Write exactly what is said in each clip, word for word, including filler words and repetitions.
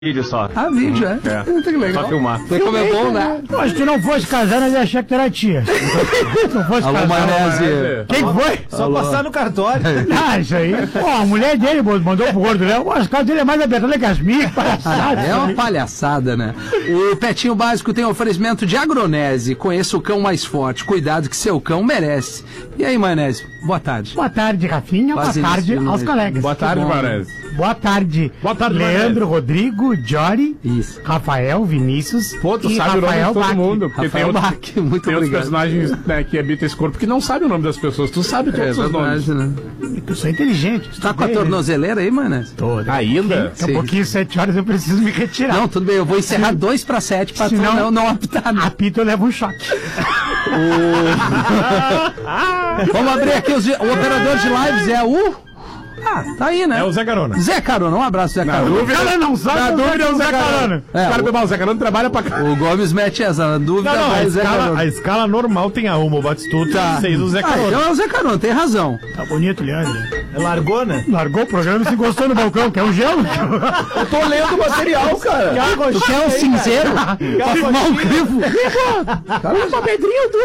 Vídeo só. Ah, vídeo, é? É. Muito legal. Só filmar. Foi como é bom, né? Pô, se tu não fosse casar, nós ia achar que tu era tia. Se não fosse Alô, casar. maionese. Quem foi? Só Alô. Passar no cartório. Ah, isso aí. Pô, a mulher dele mandou pro gordo Léo. As casas dele é mais abertada que as minhas. Ah, é uma palhaçada, né? O Petinho Básico tem oferecimento de Agronese. Conheça o cão mais forte. Cuidado que seu cão merece. E aí, maionese? Boa tarde. Boa tarde, Rafinha. Boa Quase tarde isso, aos né? colegas. Boa tarde, bom. Maionese. Boa tarde. Boa tarde, Leandro, Rodrigo, Jory, Isso. Rafael, Vinícius. Pô, tu e sabe o nome de Rafael todo Bach. mundo. Porque Rafael tem outros, Bach, muito tem outros obrigado. personagens, né, que habitam esse corpo que não sabem o nome das pessoas. Tu sabe todos É os nomes. verdade, né? Eu sou inteligente. Tá com a tornozeleira aí, maionese? Toda. Ainda? Daqui a Sim. pouquinho, sete horas, eu preciso me retirar. Não, tudo bem. Eu vou encerrar dois pra sete pra tu Senão- não, não apitar. né? Apito, eu levo um choque. Vamos abrir aqui os, o operador de lives. É o... Ah, tá aí, né? É o Zé Carona. Zé Carona. Um abraço, Zé Carona. dúvida- Cara, não sabe. Na não dúvida é o Zé Carona. É, Cara, o- o Zé Carona trabalha pra cá. O Gomes mete essa. Na dúvida, Não, não, a vai o Zé escala, Carona. a escala normal tem a uma, o Batistuta Tá. e seis o Zé Ah, Carona. então é o Zé Carona, tem razão. Tá bonito, Leandro. Largou, né? Largou o programa e se encostou no balcão, quer um gelo? Eu tô lendo o material, cara. Tu quer o cinzeiro? Pra fumar um grifo? Cara, uma pedrinha ou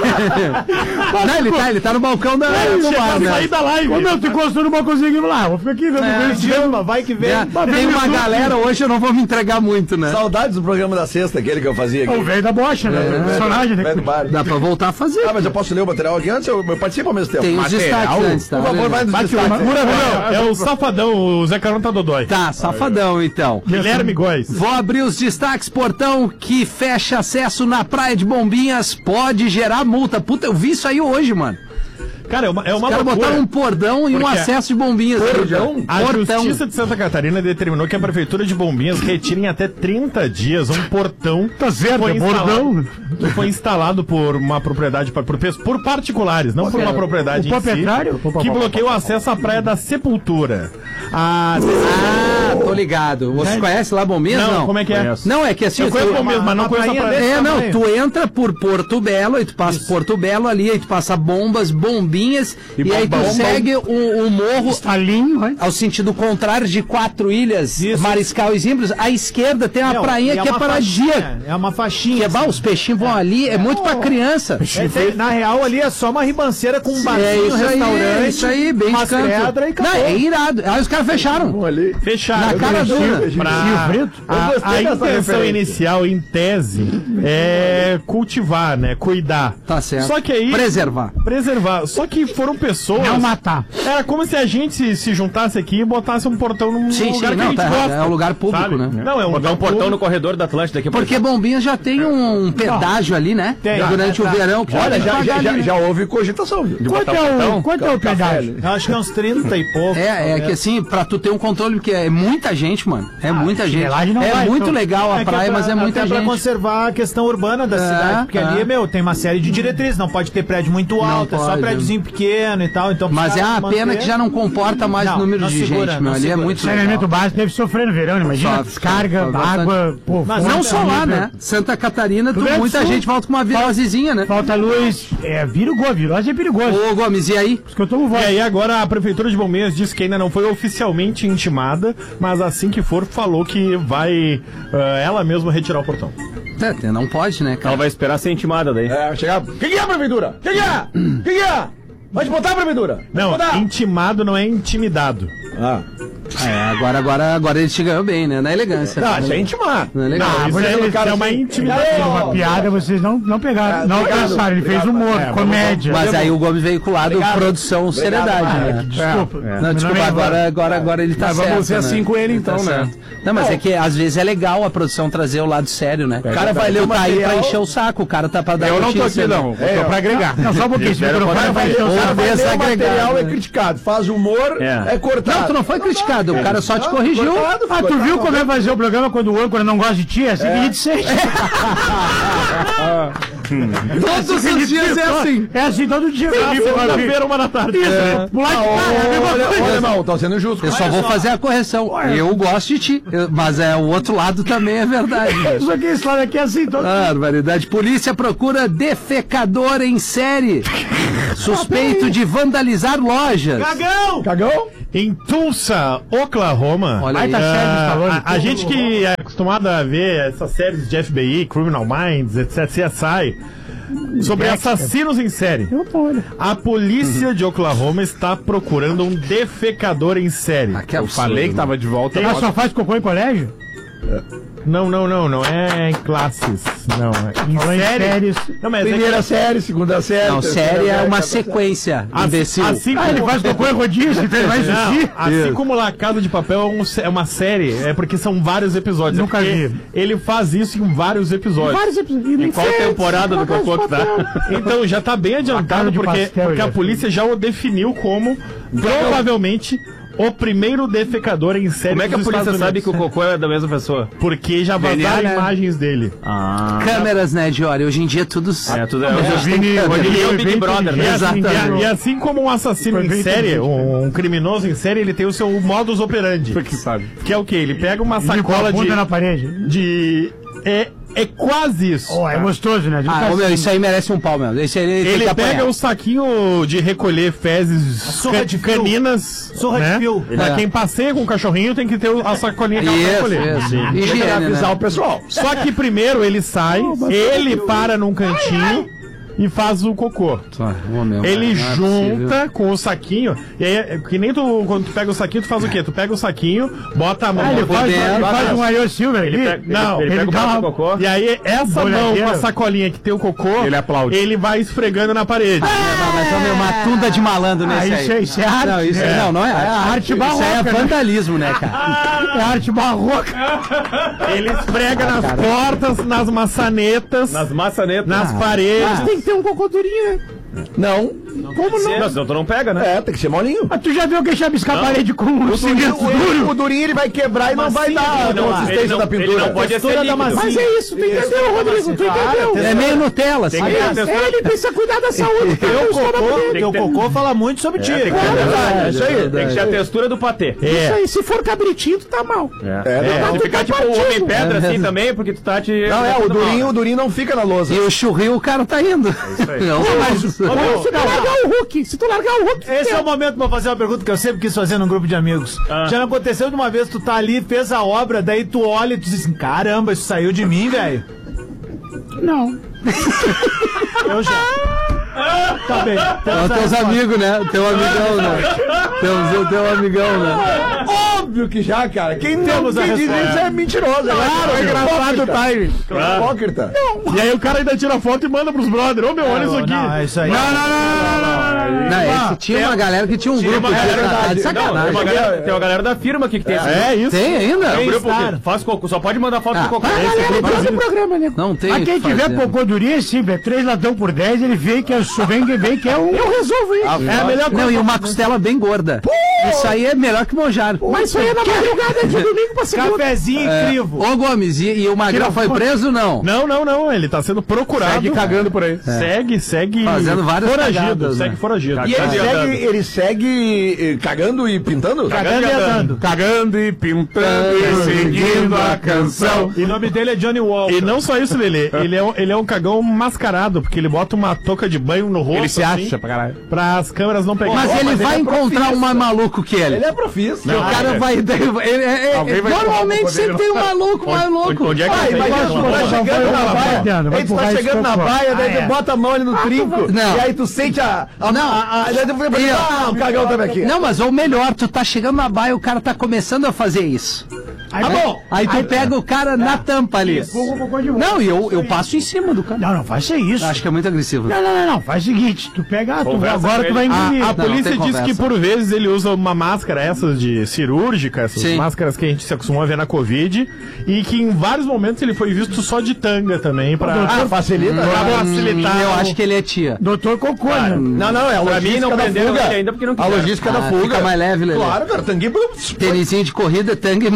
duas. Não, ele tá, ele tá no balcão da, do bar, né? Sair da live. Ô, meu, tu encostou no balcãozinho lá. Vou ficar aqui vendo É, esse Chama, vai que vem. É, tem uma galera, hoje eu não vou me entregar muito, né? Saudades do programa da sexta, aquele que eu fazia aqui. O velho da bocha, né? É. O personagem, né? Velho do bar. Dá pra voltar a fazer. Ah, mas eu posso ler o material aqui antes? Eu, eu participo ao mesmo tempo. Tem os Material? destaques antes, tá? Por favor, vai nos destaques. Não, é o Safadão, o Zé Carona tá dodói. Tá, safadão então. Guilherme Góes. Vou abrir os destaques, portão que fecha acesso na Praia de Bombinhas pode gerar multa. Puta, eu vi isso aí hoje, mano. Cara, é uma, é uma Os caras loucura. botaram um pordão e um Porque- acesso de bombinhas. Pordão? A Portão. Justiça de Santa Catarina determinou que a Prefeitura de Bombinhas retire em até trinta dias um portão Tá certo, foi é bordão. que foi instalado por uma propriedade, por, por, por particulares, não por uma propriedade o em si, proprietário? que bloqueia o acesso à Praia da Sepultura. A... Ah, tô ligado. Você conhece lá Bombinhas? Não, Não, como é que é? Conheço. Não, é que assim... Eu conheço tu- Bombinhas, mas não uma conheço a prainha praia. É, não, tamanho. tu entra por Porto Belo, aí tu passa Porto Belo ali, aí tu passa Bombas, Bombinhas, e, E aí tu bombom. segue o, o morro Estalinho, vai. ao sentido contrário de Quatro Ilhas, Isso. Mariscal e Zimbros. À esquerda tem uma Não, prainha e que é uma paradisíaca. faixinha, É uma Que faixinha. é, bah, os peixinhos vão ali, é muito pra criança. É, tem- na real, ali é só uma ribanceira com um barzinho, É isso aí, restaurante, é isso aí, bem de umas canto. pedras e acabou. Não, é irado. Aí os caras fecharam. Fecharam. Na cara dura. Pra... Rio Frito. A, Eu gostei a dessa intenção referência. inicial, em tese, é cultivar, né? Cuidar. Tá certo. Só que aí... Preservar. Preservar. Só que foram pessoas... Não matar. Era como se a gente se, se juntasse aqui e botasse um portão num Sim, lugar sim, que a não, gente tá errado. gosta. É um lugar público, sabe? né? Não, é um Botar lugar um portão no público. corredor da Atlântida aqui. Porque Bombinhas já tem um pedágio ali, né? Tem. Durante Já, o tá. verão. Que Olha, tem que já, pagar já, ali, já, né? já houve cogitação, viu? Quanto é o, quanto é o pedágio? Eu acho que é uns trinta e pouco. É, é que assim, pra tu ter um controle, porque é muita gente, mano. É muita gente. chinelagem não É vai, muito então. legal a É que praia, é pra- mas é muita até pra gente. conservar a questão urbana da É, cidade, porque é. ali, meu, tem uma série de diretrizes, não pode ter prédio muito alto, é só pode. prédiozinho pequeno e tal, então... Mas é precisa uma pena manter- que já não comporta mais Não, número não de segura, gente, meu. não Ali é segura. muito Saneamento legal. básico deve sofrer no verão, imagina. Sofre, Descarga, sofre bastante. água, pô. Mas fonte, Não só lá, nível. né? Santa Catarina, tu, Rio Grande do muita Sul. gente volta com uma virosezinha, né? Falta luz. É, virugou, virose é perigoso. Ô, Gomes, e aí? Por isso que eu tomo E voz. aí agora a Prefeitura de Bombinhas disse que ainda não foi oficialmente intimada, mas assim que for, falou que vai ah, ela mesma retirar o portão. É, não pode, né, Ela cara? vai esperar ser intimada daí. É, chegar. O que, que é, prefeitura? O que, que é? O que, que é? Vai te botar, prefeitura? Vai te Não, botar? intimado não é intimidado. Ah. É, agora, agora, agora ele te ganhou bem, né? Na elegância. Não, isso é intimar. Não é legal. Ah, Isso mas é, ele- isso é uma assim, intimidação. Uma piada vocês não, não pegaram, Ah, não obrigado, alcançaram. Ele fez obrigado. humor, É, comédia. Mas aí o Gomes veiculado, Obrigado. produção, seriedade, Obrigado, né? Desculpa. Não, Meu desculpa, nome é agora, agora, agora ele tá Mas certo. vamos ser assim né? com ele, então, Tá né? certo. Não, mas é que às vezes é legal a produção trazer o lado sério, né? O cara vai ler o tá aí pra material- encher o saco, o cara tá pra dar Eu não tô notícia, aqui, né? não. Eu É, tô pra agregar. Não, só um pouquinho. Esse Espera, microfone pode vai fazer. encher o Ou saco. Vai ler o desagregado, material né? é criticado. Faz humor, É. é, cortado. Não, tu não foi criticado, o cara só te corrigiu. Cortado, Ah, tu cortado. viu como é fazer o programa quando o âncora não gosta de ti? É assim que a gente sente. Todos os dias é assim. É assim todo dia. Segunda-feira, uma da tarde. Isso. Pular de cara, é a mesma Olha, coisa. olha, irmão, tá sendo injusto. Eu só vou fazer a correção. Eu gosto de ti, eu- mas é o outro lado também é verdade. Isso aqui, esse lado aqui é assim todo Ah, barbaridade. Polícia procura defecador em série. Suspeito de vandalizar lojas. Cagão! Cagão? Em Tulsa, Oklahoma. Olha Aí aí. tá sério, Ah, Stallone. a, a gente que é acostumado a ver essas séries de F B I, Criminal Minds, etcétera, C S I, sobre assassinos em série. A polícia de Oklahoma está procurando um defecador em série. Ah, que Eu absurdo. falei que tava de volta. Ela só faz cocô em colégio? Não, não, não, não é em classes. Não, é em Falou em série. séries. Não, mas é que- Primeira série, segunda série. Não, terceira série é série, uma quarta série. sequência, Assim- imbecil. assim Ah, ele como- faz cocô em rodízio, então ele vai Não, assistir? assim como La Casa de Papel é, um sé- é uma série, é porque são vários episódios. Nunca é porque vi. Ele faz isso em vários episódios. Vários episódios. Em qual temporada do Cocô que tá? Então já tá bem Casa adiantado de porque, Pastel, porque a já. polícia já o definiu como provavelmente o primeiro defecador em série Como é que a dos polícia Estados sabe que Unidos. o Cocô é da mesma pessoa? Porque já D N A, vazaram né? imagens dele. Ah. Câmeras, né, Diori? Hoje em dia tudo... É, tudo é. Mas a gente tem Vini- câmera. Hoje em dia é o Ele Big veio Brother, né? E assim, Exatamente. e, e assim como um assassino Foi em bem série, inteligente. um, um criminoso em série, ele tem o seu modus operandi. Tu que sabe. Que é o quê? Ele pega uma Ele com a sacola de... bunda na parede. de é, é quase isso. Oh, é gostoso, né? Ah, ô, meu, isso aí merece um pau, meu. Esse aí ele, tem Ele que pega apanhar. o saquinho de recolher fezes surra ca- de fio. caninas. Surra de né? fio. Pra É. quem passeia com o cachorrinho tem que ter a sacolinha que ela Isso, recolher. isso. Tem que Higiene, avisar né? o pessoal. Só que primeiro ele sai, ele para num cantinho e faz o cocô. Ô, meu, Ele cara, não é junta possível. com o saquinho, e aí, é que nem tu, quando tu pega o saquinho, tu faz o quê? Tu pega o saquinho, bota a mão Ah, ele no faz, dentro, ele faz um Ayo Silver ali. pega- Não, ele, ele pega o dá prato uma- do Cocô. E aí, essa mão Bolhadeira. com a sacolinha que tem o cocô, Ele aplaude. ele vai esfregando na parede. Ah, mas, ô, meu, uma tunda de malandro nesse Ah, aí. isso é- isso é arte, Não, isso né? não, não é arte. É a arte Isso aí barroca, é né? vandalismo, né, cara? É arte barroca. Ele esfrega nas portas, nas maçanetas, nas, Nas maçanetas. paredes. Tem que ter um cocô durinho, né? Não. Como não? Não, senão tu não pega, né? É, tem que ser molinho. Mas tu já viu alguém chapiscar a parede com um O durinho, cimento duro? o, o durinho ele vai quebrar e não vai dar a ele não- consistência ele não- da pintura. ele não pode Textura ser da líquido. massinha. Mas é isso, tu entendeu, Rodrigo? Tu entendeu? É meio Nutella, assim. Tem que ter a textura- Ele precisa cuidar da saúde. Teu cocô, teu ter- cocô fala muito sobre ti. tem que ter- É verdade, é isso aí. Tem que ser a textura do patê. Isso aí, se for cabritinho, tu tá mal. É, É, Se tu ficar tá tipo partindo. o homem pedra É. assim também, porque tu tá te. Não, é, o durinho, o durinho não fica na lousa. E o churril, o cara tá indo. Não, mas... Se tu largar o Hulk, se tu largar o Hulk, Esse é o momento pra fazer uma pergunta que eu sempre quis fazer num grupo de amigos. Já não aconteceu de uma vez tu tá ali, fez a obra, daí tu olha e tu diz assim, caramba, isso saiu de mim, velho. não. Eu já. Tá bem. Ó, teus amigos, né? Teu amigão, né? Teu, teu amigão, né? Óbvio que já, cara. Quem não Temos a quem diz resposta. isso é mentiroso. Claro, é engraçado o time. É hipócrita. E aí o cara ainda tira foto e manda pros brothers. Ô meu, olha isso aqui. Não, é isso aí. Não, não, não, não, não, não. Não, esse tinha uma galera que tinha um grupo uma- que é tá- tá de Não, tem sacanagem. uma galera, tem uma galera da firma aqui que tem esse É isso. Tem ainda? É um grupo Tem, que faz cocô, só pode mandar foto Ah, do cocô. A galera faz o programa, né? Não tem. Mas quem o que tiver fazer. cocô durinho é simples, é três latão por dez, ele vem que é vem que vem que é um. Eu resolvo isso. É a melhor coisa. Não, e uma costela bem gorda. Isso aí é melhor que mojar. Mas isso aí é na madrugada de domingo pra segunda. Cafezinho É. incrível. Ô, Gomes, e, e o Magrão foi preso, não? Não, não, não. Ele tá sendo procurado. Segue cagando por aí. Segue, segue. Fazendo várias foragido. cagadas, Segue né? foragido. E ele Cagando e segue, andando. ele segue eh, cagando e pintando? Cagando e andando. Cagando e pintando e seguindo a canção. E o nome dele é Johnny Walker. E não só isso, Lelê. Ele é, um, ele é um cagão mascarado, porque ele bota uma touca de banho no rosto. Ele se assim, acha pra caralho. Pra as câmeras não pegarem. Mas ele mas vai ele é encontrar profissa. um mais maluco que ele. Ele é profissa. o cara vai. ele- é- é- Alguém vai normalmente tomar o sempre poder. tem um maluco mais louco. Onde é que Vai, ele vai, tem? tu tá chegando na baia, vai aí tu tá empurrar esse chegando na cocô. baia, daí tu bota a mão ali no trinco, Não. e aí tu sente a... a Não. a- a- daí tu fica E, ó, ah, o cagão tava aqui. Não, mas ou melhor, tu tá chegando na baia e o cara tá começando a fazer isso. Aí, Tá bom? Aí tu pega o cara na tampa ali. Empurra o cocô de volta. Não, e eu, eu passo em cima do cara. Não, não, faz isso. Acho que é muito agressivo. Não, não, não, não. Faz o seguinte, tu pega, tu, Conversa agora com tu vai ele. engolir. A Não, polícia tem diz conversa. que por vezes ele usa uma máscara, essas de cirúrgica, essas Sim. máscaras que a gente se acostumou a ver na Covid, e que em vários momentos ele foi visto só de tanga também, pra, Ah, facilita. pra facilitar. Eu o- acho que ele é tia. Doutor Cocô, né? Não, não, é a Pra mim logística não da prenderam fuga. ele ainda porque não A quiseram. logística da Ah, fuga. fica mais leve, Lelê. Claro, cara, tanguinho... Tênisinho de corrida, tanga e máscara.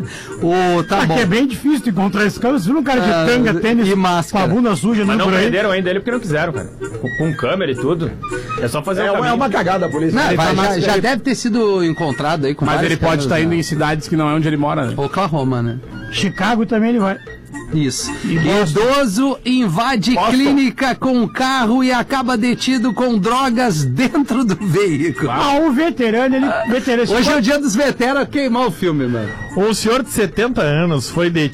O, tá Aqui bom. é bem difícil de encontrar esse cara. Você viu um cara de Ah, tanga, tênis, e máscara. com a bunda suja, Mas não não por aí? prenderam ainda ele porque não quiseram, cara. Com, com câmera e tudo. É só fazer É o uma, caminho. é uma cagada a polícia. Não, Ele vai, tá já, mais- já ele- deve ter sido encontrado aí com Mas várias ele pode estar câmeras, indo né? em cidades que não é onde ele mora. Né? Oklahoma, né? Chicago também ele vai. Isso. Idoso invade clínica com carro e acaba detido com drogas dentro do veículo. Ah, o veterano, ele... Veterano, Hoje é o dia dos veteranos queimar o filme, mano. O senhor de setenta anos foi detido